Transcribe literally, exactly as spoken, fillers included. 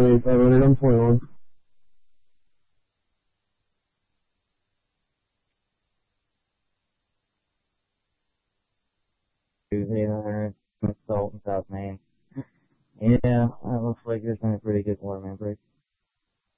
I wrote it on foil. Salt in South Maine. Yeah, that looks like there's been a pretty good water main break.